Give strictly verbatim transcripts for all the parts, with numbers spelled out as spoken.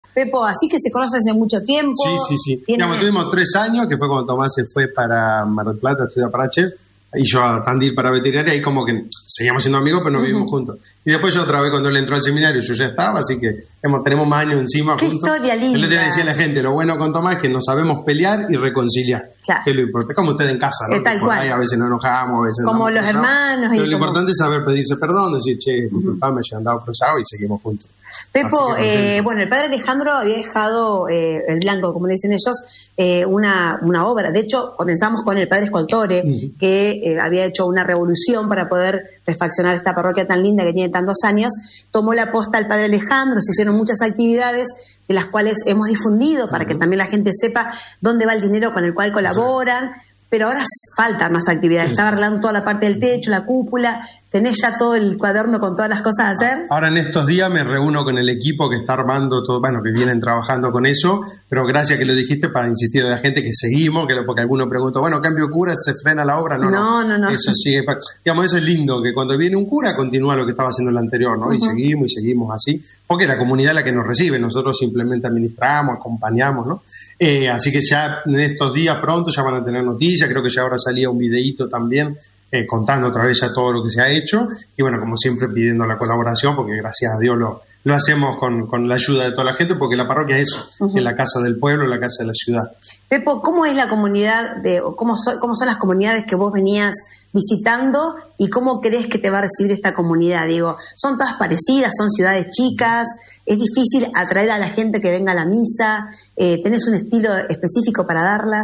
Pepo, así que se conoce hace mucho tiempo. Sí, sí, sí. Digamos, tuvimos tres años, que fue cuando Tomás se fue para Mar del Plata a estudiar para chef, y yo a Tandil para veterinaria, y como que seguíamos siendo amigos, pero no vivimos uh-huh. juntos. Y después yo otra vez cuando él entró al seminario, yo ya estaba, así que hemos, tenemos más años encima Qué juntos. Historia linda. Él le tenía que decir a la gente, lo bueno con Tomás es que nos sabemos pelear y reconciliar. Claro. Que es lo importante, como usted en casa, ¿no? Tal cual. Ahí a veces nos enojamos, a veces como los cruzados. Hermanos. Pero y lo como... importante es saber pedirse perdón, decir, che, disculpame, uh-huh. yo he andado cruzado y seguimos juntos. Pepo, eh, bueno, el padre Alejandro había dejado, eh, el blanco, como le dicen ellos, eh, una, una obra. De hecho, comenzamos con el padre Escoltore, uh-huh. que eh, había hecho una revolución para poder refaccionar esta parroquia tan linda que tiene tantos años. Tomó la posta el padre Alejandro, se hicieron muchas actividades de las cuales hemos difundido uh-huh. para que también la gente sepa dónde va el dinero con el cual colaboran. Sí. Pero ahora faltan más actividades. Estaba arreglando toda la parte del techo, la cúpula. ¿Tenés ya todo el cuaderno con todas las cosas a hacer? Ahora en estos días me reúno con el equipo que está armando todo, bueno, que vienen trabajando con eso, pero gracias que lo dijiste para insistir a la gente que seguimos, que porque alguno pregunta, bueno, cambio cura, ¿se frena la obra? No, no, no. no, no. Eso sigue, digamos, eso es lindo, que cuando viene un cura continúa lo que estaba haciendo el anterior, ¿no? Uh-huh. Y seguimos y seguimos así, porque es la comunidad la que nos recibe, nosotros simplemente administramos, acompañamos, ¿no? Eh, así que ya en estos días pronto ya van a tener noticias, creo que ya ahora salía un videíto también, Eh, contando otra vez ya todo lo que se ha hecho y bueno, como siempre pidiendo la colaboración porque gracias a Dios lo, lo hacemos con, con la ayuda de toda la gente porque la parroquia es eso, uh-huh. es la casa del pueblo, la casa de la ciudad. Pepo, ¿cómo es la comunidad de, o cómo, so, cómo son las comunidades que vos venías visitando y cómo crees que te va a recibir esta comunidad? Digo, ¿son todas parecidas? ¿Son ciudades chicas? ¿Es difícil atraer a la gente que venga a la misa? Eh, ¿Tenés un estilo específico para darlas?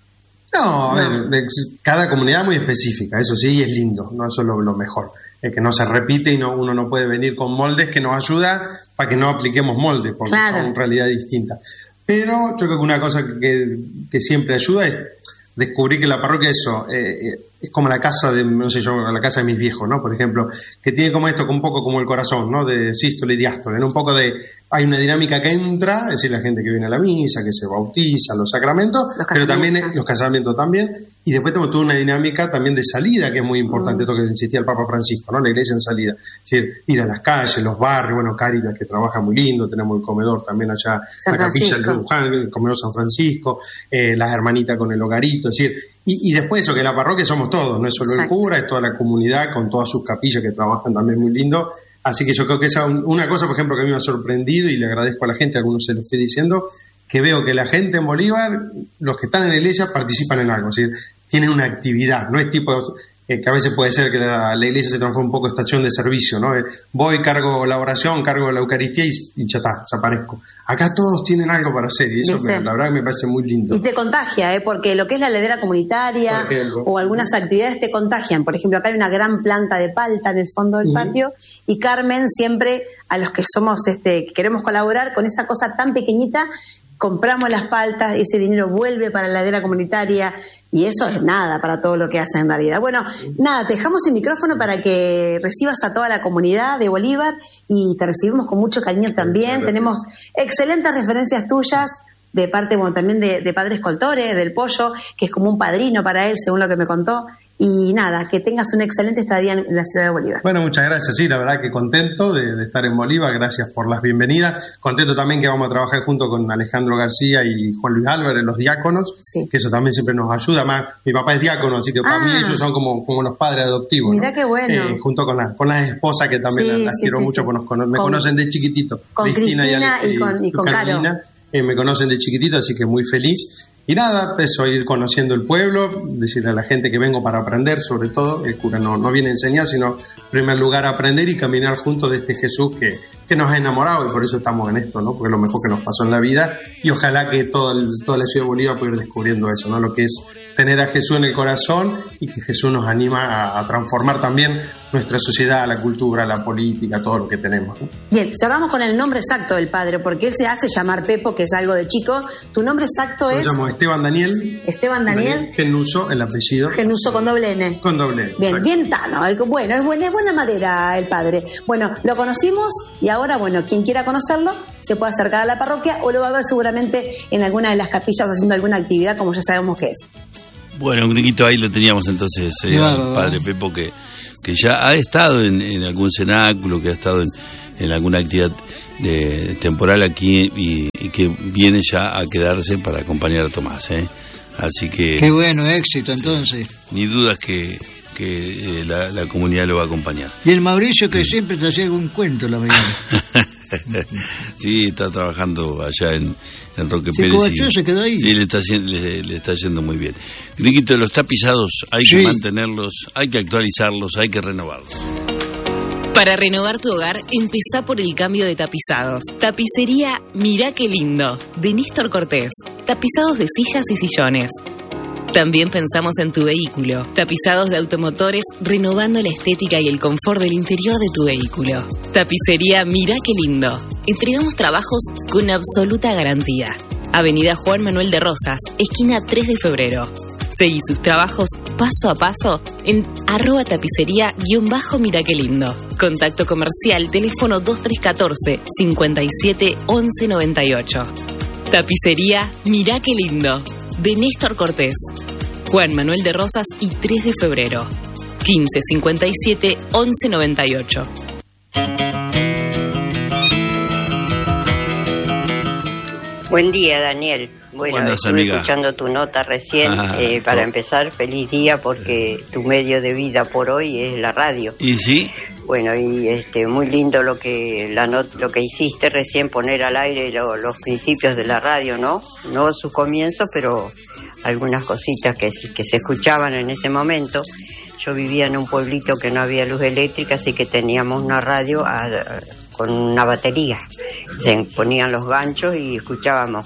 No, a no. ver, cada comunidad es muy específica, eso sí, y es lindo, no eso es lo, lo mejor, es que no se repite y no, uno no puede venir con moldes que nos ayuda para que no apliquemos moldes, porque claro. son realidades distintas. Pero yo creo que una cosa que, que siempre ayuda es descubrir que la parroquia eso eh, es como la casa de, no sé yo, la casa de mis viejos, ¿no? Por ejemplo, que tiene como esto, un poco como el corazón, ¿no? De sístole y diástole, ¿no? Un poco de, hay una dinámica que entra, es decir, la gente que viene a la misa, que se bautiza, los sacramentos, los pero también los casamientos también, y después tenemos toda una dinámica también de salida, que es muy importante, mm. esto que insistía el Papa Francisco, ¿no? La iglesia en salida, es decir, ir a las calles, los barrios, bueno, Cáritas que trabaja muy lindo, tenemos el comedor también allá, San la capilla Francisco. del Luján, el comedor San Francisco, eh, las hermanitas con el hogarito, es decir, y, y después eso, que la parroquia somos todos, no es solo Exacto. el cura, es toda la comunidad con todas sus capillas que trabajan también muy lindo. Así que yo creo que esa es una cosa, por ejemplo, que a mí me ha sorprendido y le agradezco a la gente, a algunos se lo fui diciendo, que veo que la gente en Bolívar, los que están en la iglesia, participan en algo, es decir, tienen una actividad, no es tipo eh, que a veces puede ser que la, la iglesia se transforme un poco en estación de servicio, ¿no? Eh, voy, cargo la oración, cargo la Eucaristía y, y ya está, desaparezco. Acá todos tienen algo para hacer y eso me, la verdad que me parece muy lindo. Y te contagia, ¿eh? Porque lo que es la heredera comunitaria o algunas actividades te contagian. Por ejemplo, acá hay una gran planta de palta en el fondo del uh-huh. patio y Carmen siempre, a los que somos, este, queremos colaborar con esa cosa tan pequeñita, compramos las paltas, ese dinero vuelve para la heredera comunitaria y eso es nada para todo lo que hacen en realidad. Bueno, nada, te dejamos el micrófono para que recibas a toda la comunidad de Bolívar y te recibimos con mucho cariño también. Tenemos excelentes referencias tuyas de parte, bueno, también de, de Padre Escoltore, del Pollo, que es como un padrino para él, según lo que me contó. Y nada, que tengas una excelente estadía en la ciudad de Bolívar. Bueno, muchas gracias. Sí, la verdad que contento de, de estar en Bolívar. Gracias por las bienvenidas. Contento también que vamos a trabajar junto con Alejandro García y Juan Luis Álvarez, los diáconos, sí. que eso también siempre nos ayuda. Más, mi papá es diácono, así que para ah. mí ellos son como, como los padres adoptivos. Mirá ¿no? qué bueno. Eh, junto con, la, con las esposas que también sí, las, las sí, quiero sí, mucho, sí. Pues nos, me con, conocen de chiquitito. Con Cristina, Cristina y, y, y con, y con Carolina. Eh, me conocen de chiquitito, así que muy feliz. Y nada, eso, ir conociendo el pueblo, decirle a la gente que vengo para aprender, sobre todo, el cura no, no viene a enseñar, sino en primer lugar a aprender y caminar juntos de este Jesús que, que nos ha enamorado y por eso estamos en esto, ¿no? Porque es lo mejor que nos pasó en la vida y ojalá que todo el, toda la ciudad de Bolívar pueda ir descubriendo eso, ¿no? Lo que es tener a Jesús en el corazón y que Jesús nos anima a, a transformar también nuestra sociedad, la cultura, la política, todo lo que tenemos, ¿no? Bien, cerramos con el nombre exacto del padre, porque él se hace llamar Pepo, que es algo de chico. Tu nombre exacto Yo es... Me llamo Esteban Daniel. Esteban Daniel. Daniel Genuso, el apellido. Genuso con doble N. Con doble N. Bien, exacto. bien tano. Bueno, es buena, es buena madera el padre. Bueno, lo conocimos y ahora, bueno, quien quiera conocerlo se puede acercar a la parroquia o lo va a ver seguramente en alguna de las capillas haciendo alguna actividad, como ya sabemos que es. Bueno, un gringuito ahí lo teníamos entonces, eh, claro, el padre Pepo, que, que ya ha estado en, en algún cenáculo, que ha estado en, en alguna actividad. de temporal aquí y, y que viene ya a quedarse para acompañar a Tomás, ¿eh? Así que... Qué bueno, éxito entonces. Sí, ni dudas que, que eh, la, la comunidad lo va a acompañar. Y el Mauricio que sí. siempre te hacía un cuento la mañana. Sí, está trabajando allá en, en Roque ¿Se Pérez. Y, se quedó ahí. Sí, le está, le, le está yendo muy bien. Griquito, los tapizados hay sí. que mantenerlos, hay que actualizarlos, hay que renovarlos. Para renovar tu hogar, empezá por el cambio de tapizados. Tapicería Mirá qué lindo, de Néstor Cortés. Tapizados de sillas y sillones. También pensamos en tu vehículo. Tapizados de automotores, renovando la estética y el confort del interior de tu vehículo. Tapicería Mirá qué lindo. Entregamos trabajos con absoluta garantía. Avenida Juan Manuel de Rosas, esquina tres de febrero. Seguí sus trabajos paso a paso en arroba tapicería guión bajo Mirá qué lindo. Contacto comercial, teléfono dos tres uno cuatro, cinco siete once noventa y ocho. Tapicería Mirá qué lindo, de Néstor Cortés. Juan Manuel de Rosas y tres de febrero. quince cincuenta y siete once noventa y ocho. Buen día, Daniel. Bueno, andas, estuve amiga? escuchando tu nota recién. Ah, eh, para todo. empezar, feliz día porque tu medio de vida por hoy es la radio. ¿Y sí? Bueno, y este muy lindo lo que la not, lo que hiciste recién, poner al aire lo, los principios de la radio, ¿no? No sus comienzos, pero algunas cositas que, que se escuchaban en ese momento. Yo vivía en un pueblito que no había luz eléctrica, así que teníamos una radio a, a, con una batería. Se ponían los ganchos y escuchábamos.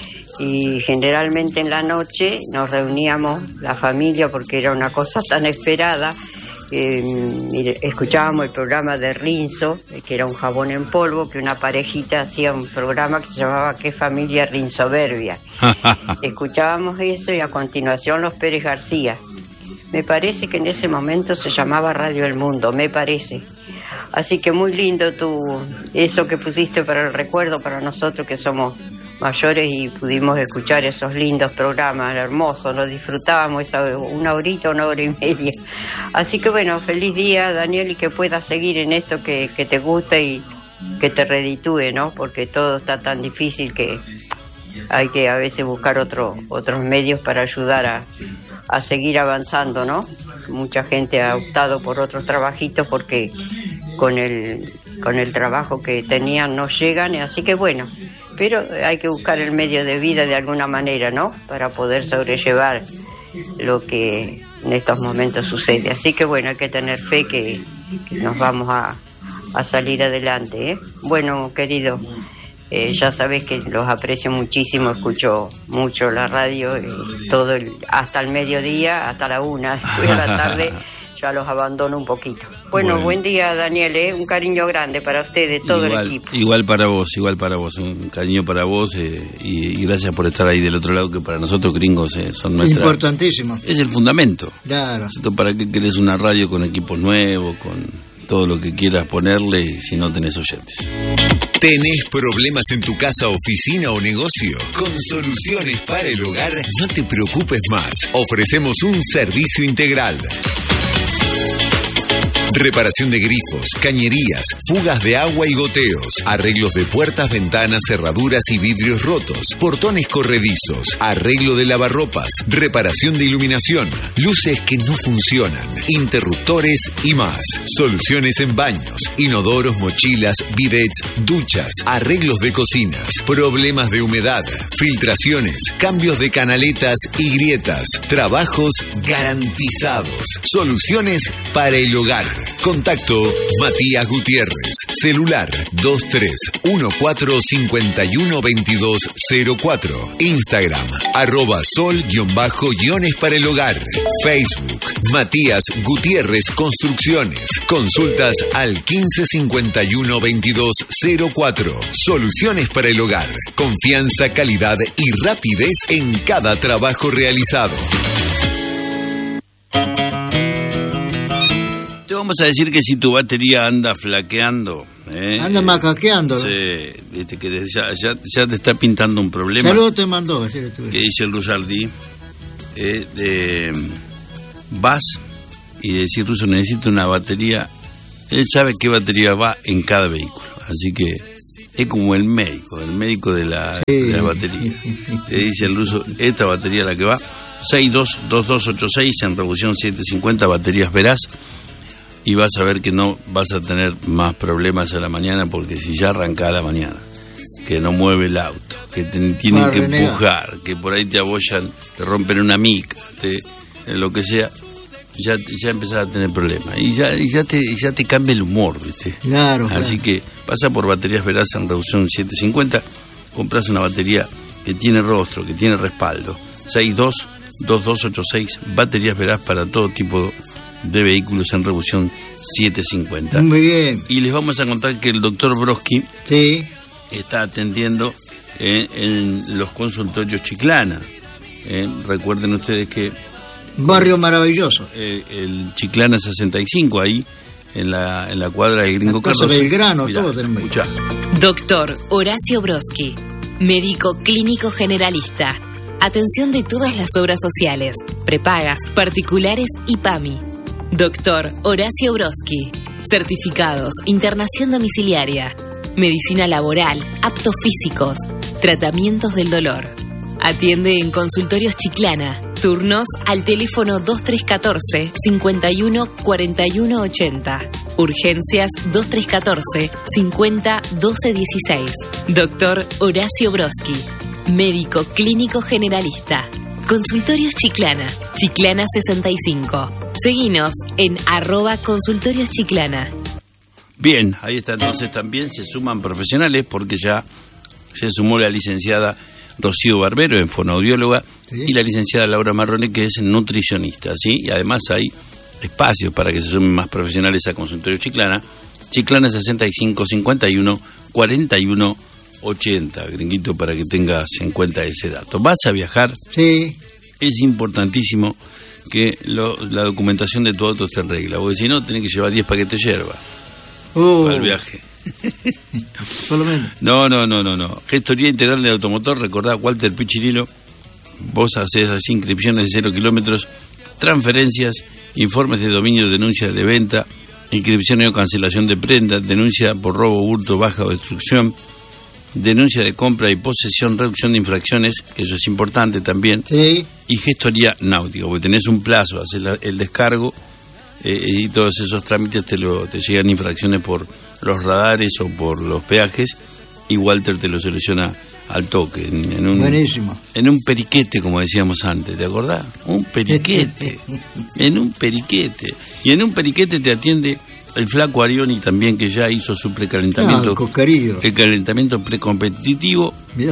Y generalmente en la noche nos reuníamos la familia porque era una cosa tan esperada. Eh, mire, escuchábamos el programa de Rinzo, que era un jabón en polvo, que una parejita hacía un programa que se llamaba ¿Qué familia rinsoberbia? Escuchábamos eso y a continuación los Pérez García. Me parece que en ese momento se llamaba Radio El Mundo, me parece. Así que muy lindo tu, eso que pusiste para el recuerdo, para nosotros que somos mayores y pudimos escuchar esos lindos programas hermosos, nos disfrutábamos esa una horita, una hora y media. Así que bueno, feliz día, Daniel, y que puedas seguir en esto que, que te gusta y que te reditúe, ¿no? Porque todo está tan difícil que hay que a veces buscar otro, otros medios para ayudar a, a seguir avanzando, ¿no? Mucha gente ha optado por otros trabajitos porque con el, con el trabajo que tenían no llegan, así que bueno, pero hay que buscar el medio de vida de alguna manera, ¿no? Para poder sobrellevar lo que en estos momentos sucede. Así que bueno, hay que tener fe que, que nos vamos a, a salir adelante, ¿eh? Bueno, querido, eh, ya sabes que los aprecio muchísimo, escucho mucho la radio, eh, todo el, hasta el mediodía, hasta la una, después de la tarde ya los abandono un poquito. Bueno, bueno. Buen día, Daniel, ¿eh? Un cariño grande para ustedes, todo igual, el equipo. Igual para vos, igual para vos, un cariño para vos eh, y, y gracias por estar ahí del otro lado, que para nosotros gringos eh, son nuestra... Importantísimo. Es el fundamento. Claro. ¿Para qué querés una radio con equipos nuevos, con todo lo que quieras ponerle si no tenés oyentes? ¿Tenés problemas en tu casa, oficina o negocio? Con Soluciones para el Hogar, no te preocupes más. Ofrecemos un servicio integral. Reparación de grifos, cañerías, fugas de agua y goteos, arreglos de puertas, ventanas, cerraduras y vidrios rotos, portones corredizos, arreglo de lavarropas, reparación de iluminación, luces que no funcionan, interruptores y más. Soluciones en baños, inodoros, mochilas, bidets, duchas, arreglos de cocinas, problemas de humedad, filtraciones, cambios de canaletas y grietas, trabajos garantizados. Soluciones para el hogar. Contacto Matías Gutiérrez. Celular dos tres uno cuatro cinco uno dos dos cero cuatro. Instagram arroba sol-guiones para el hogar. Facebook Matías Gutiérrez Construcciones. Consultas al quince cincuenta y uno veintidós cero cuatro. Soluciones para el hogar. Confianza, calidad y rapidez en cada trabajo realizado. Te vamos a decir que si tu batería anda flaqueando, ¿eh? Anda macaqueando. Sí, viste que ya, ya, ya te está pintando un problema. Saludos te mandó. Que dice el Rusardí, eh, de, vas y decir, Ruso, necesito una batería. Él sabe qué batería va en cada vehículo, así que es como el médico, el médico de la, sí. de la batería. Te dice el ruso, esta batería es la que va. seis dos dos dos ocho seis en Revolución setecientos cincuenta, baterías Verás. Y vas a ver que no vas a tener más problemas a la mañana, porque si ya arranca a la mañana, que no mueve el auto, que te tienen Para que renegar. empujar, que por ahí te abollan, te rompen una mica, te, lo que sea, ya ya empezás a tener problemas. Y ya y ya te ya te cambia el humor, ¿viste? Claro. Así claro. que pasa por Baterías Verás en Revolución setecientos cincuenta, compras una batería que tiene rostro, que tiene respaldo. seis dos dos dos ocho seis, Baterías Verás para todo tipo de vehículos en Revolución setecientos cincuenta. Muy bien. Y les vamos a contar que el doctor Broski sí. está atendiendo eh, en los consultorios Chiclana. Eh, recuerden ustedes que... Barrio maravilloso. Eh, el Chiclana sesenta y cinco, ahí, en la, en la cuadra de Gringo Carlos. Carlos. Belgrano, todo tenemos. Escuchá. Doctor Horacio Broski, médico clínico generalista. Atención de todas las obras sociales, prepagas, particulares y P A M I. Doctor Horacio Broski. Certificados, internación domiciliaria, medicina laboral, aptos físicos, tratamientos del dolor. Atiende en consultorios Chiclana. Turnos al teléfono dos tres uno cuatro, cinco uno cuatro uno ocho cero. Urgencias dos tres uno cuatro, cinco cero uno dos uno seis. Doctor Horacio Broski, médico clínico generalista. Consultorios Chiclana, Chiclana sesenta y cinco. Seguinos en arroba consultorios Chiclana. Bien, ahí está. Entonces también se suman profesionales, porque ya se sumó la licenciada Rocío Barbero, en fonoaudióloga, sí. y la licenciada Laura Marrone, que es nutricionista, ¿sí? Y además hay espacios para que se sumen más profesionales a Consultorio Chiclana. Chiclana sesenta y cinco, cincuenta y uno, cuarenta y uno, ochenta, Gringuito, para que tengas en cuenta ese dato. ¿Vas a viajar? Sí. Es importantísimo que lo, la documentación de tu auto esté en regla, porque si no, tenés que llevar diez paquetes de yerba uh. para el viaje. Por lo menos. No, no, no, no, no. Gestoría Integral de Automotor, recordá, Walter Pichirilo, vos hacés así inscripciones de cero kilómetros, transferencias, informes de dominio, denuncia de venta, inscripciones o cancelación de prenda, denuncia por robo, hurto, baja o destrucción, denuncia de compra y posesión, reducción de infracciones, que eso es importante también, sí. y gestoría náutica, porque tenés un plazo, haces la, el descargo eh, y todos esos trámites te, lo, te llegan infracciones por los radares o por los peajes, y Walter te lo soluciona al toque, en, en un Buenísimo. en un periquete, como decíamos antes, ¿te acordás? Un periquete, en un periquete, y en un periquete te atiende el flaco Arioni también, que ya hizo su precalentamiento, ah, el calentamiento precompetitivo,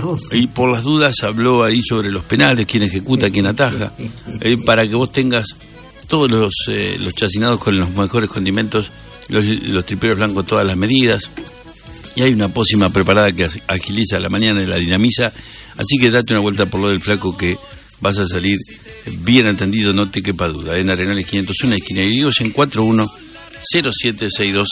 y por las dudas habló ahí sobre los penales, quién ejecuta, quién ataja, eh, para que vos tengas todos los, eh, los chacinados con los mejores condimentos, los, los triperos blancos, todas las medidas, y hay una pócima preparada que agiliza la mañana y la dinamiza, así que date una vuelta por lo del flaco, que vas a salir bien atendido, no te quepa duda. En Arenales quinientos uno, esquina de Dios, en cuatro uno cero siete seis dos,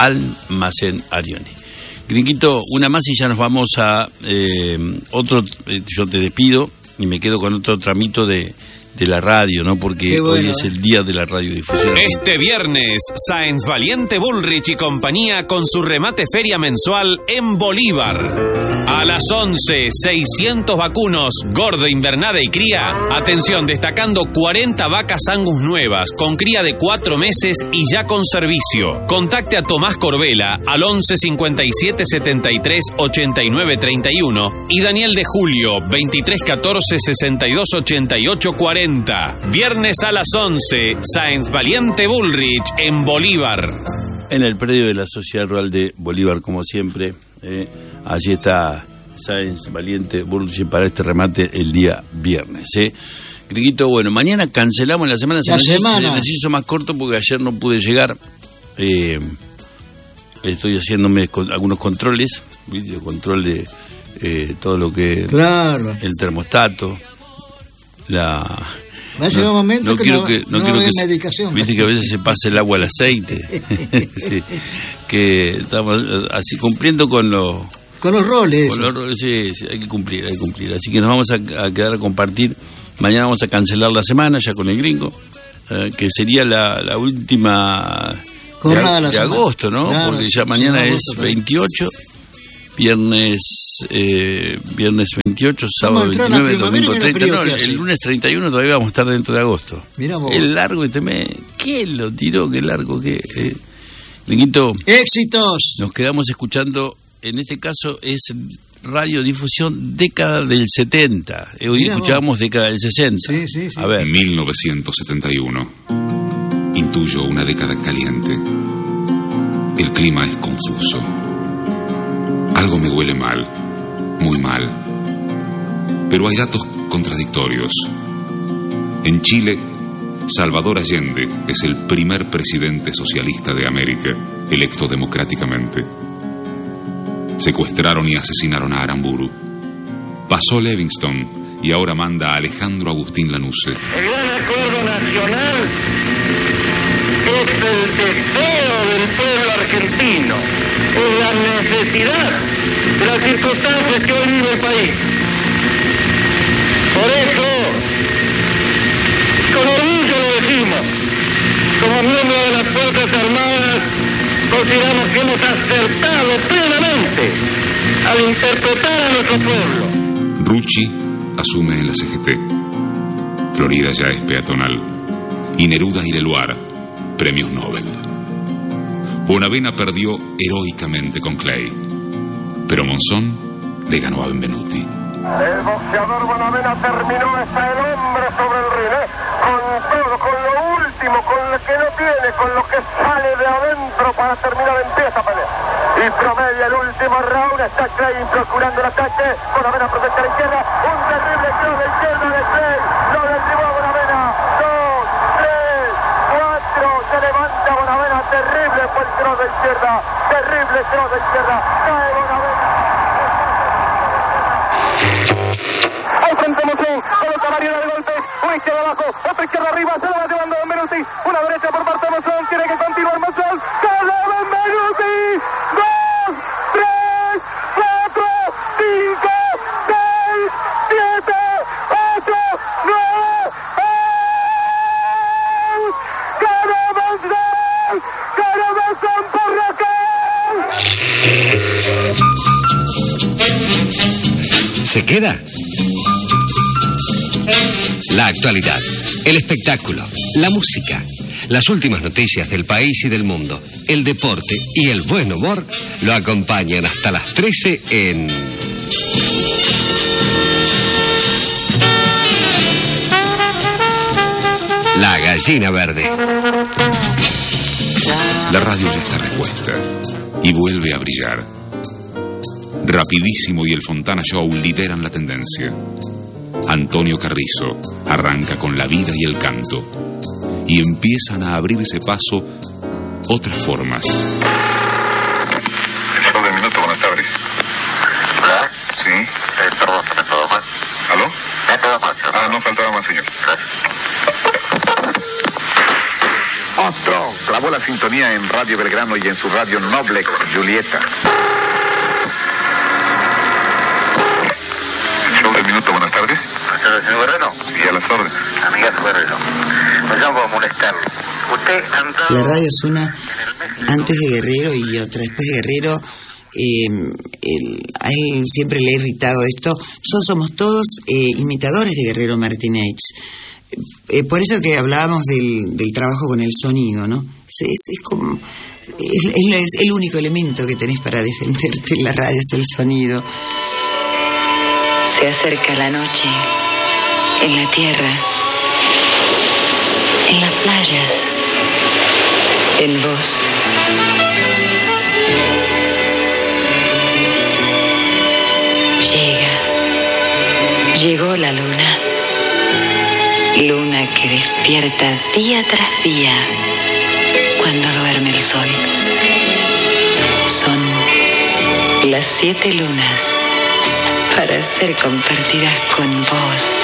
Almacén Arioni. Gringuito, una más y ya nos vamos a eh, otro, eh, yo te despido y me quedo con otro tramito de, de la radio, ¿no? Porque bueno, hoy es el día de la radiodifusión. Este viernes, Sáenz Valiente Bullrich y compañía con su remate feria mensual en Bolívar. A las once, seiscientos vacunos, gordo, invernada y cría. Atención, destacando cuarenta vacas Angus nuevas, con cría de cuatro meses y ya con servicio. Contacte a Tomás Corbela al once cincuenta y siete setenta y tres ochenta y nueve treinta y uno y Daniel de Julio veintitrés catorce sesenta y dos ochenta y ocho cuarenta. Viernes a las once, Sáenz Valiente Bullrich en Bolívar. En el predio de la Sociedad Rural de Bolívar, como siempre, eh, allí está Sáenz Valiente Bullrich para este remate el día viernes. ¿eh? Griguito, bueno, mañana cancelamos la semana, se, la nos, semana. se nos hizo más corto porque ayer no pude llegar. Eh, estoy haciéndome con, algunos controles, video control de eh, todo lo que claro. el termostato, la... Va a llegar un momento no que quiero no, que, no no quiero hay que medicación. Viste que a veces se pasa el agua al aceite. Sí, que estamos así cumpliendo con los con los roles. Con los roles, sí, sí, hay que cumplir, hay que cumplir. Así que nos vamos a, a quedar a compartir. Mañana vamos a cancelar la semana ya con el gringo, eh, que sería la, la última de, la de agosto, ¿no? Claro, porque ya mañana es agosto, veintiocho viernes eh, viernes veintiocho, sábado veintinueve, domingo treinta. No, el lunes treinta y uno todavía vamos a estar dentro de agosto. Mirá vos. El largo este mes. ¿Qué lo tiró? ¿Qué largo? ¿Qué? Eh, Linguito. ¡Éxitos! Nos quedamos escuchando, en este caso es radiodifusión década del setenta. Hoy Mirá escuchábamos vos. década del sesenta. Sí, sí, sí. A ver. mil novecientos setenta y uno. Intuyo una década caliente. El clima es confuso. Algo me huele mal, muy mal. Pero hay datos contradictorios. En Chile, Salvador Allende es el primer presidente socialista de América, electo democráticamente. Secuestraron y asesinaron a Aramburu. Pasó Livingston y ahora manda a Alejandro Agustín Lanusse. El gran acuerdo nacional es el deseo del pueblo argentino, es la necesidad de las circunstancias que hoy vive el país. Por eso, con orgullo lo decimos, como miembros de las Fuerzas Armadas, consideramos que hemos acertado plenamente al interpretar a nuestro pueblo. Rucci asume en la C G T. Florida ya es peatonal. Y Neruda y Leluar, premios Nobel. Bonavena perdió heroicamente con Clay, pero Monzón le ganó a Benvenuti. El boxeador Bonavena terminó, está el hombre sobre el ring, ¿eh? Con todo, con lo último, con lo que no tiene, con lo que sale de adentro para terminar, empieza a pelear. Y promedia el último round, está Clay procurando el ataque, Bonavena protege a la izquierda, un terrible cross de izquierda de Clay, lo derribó Bonavena, dos, tres, cuatro, se levanta Bonavena, terrible fue el cross de izquierda, terrible cross de izquierda, cae Bonavena. Coloca variedad de golpes, una izquierda abajo, otra izquierda arriba, se la va llevando Benvenuti, una derecha por parte de Monzón, tiene que continuar Monzón, ¡sale Benvenuti! ¡Dos, tres, cuatro, cinco, seis, siete, ocho, nueve! ¡Gana Monzón! ¡Gana Monzón por Raquel! ¿Se queda? La actualidad, el espectáculo, la música, las últimas noticias del país y del mundo, el deporte y el buen humor lo acompañan hasta las trece en... La Gallina Verde. La radio ya está repuesta y vuelve a brillar. Rapidísimo y el Fontana Show lideran la tendencia. Antonio Carrizo arranca con la vida y el canto y empiezan a abrirse paso otras formas. El show del minuto, buenas tardes. ¿Hola? Sí. Eh, perdón, ¿me todo más? ¿Aló? Me todo más. Ah, no faltaba más, señor. Gracias. Otro. Clavó la sintonía en Radio Belgrano y en su radio Noblex, Julieta. El show del minuto, buenas tardes. ¿Señor Guerrero? Sí, a las órdenes. Amigazo Guerrero, me llamo a molestarlo. Usted anda... La radio suena antes de Guerrero y otra después de Guerrero. Eh, el, a él siempre le ha irritado esto. Nosotros somos todos eh, imitadores de Guerrero Martínez. Eh, por eso que hablábamos del, del trabajo con el sonido, ¿no? Es, es, es como... Es, es, es el único elemento que tenés para defenderte en la radio, es el sonido. Se acerca la noche, en la tierra, en las playas, en vos. Llega, llegó la luna, luna que despierta día tras día cuando duerme el sol. Son las siete lunas para ser compartidas con vos.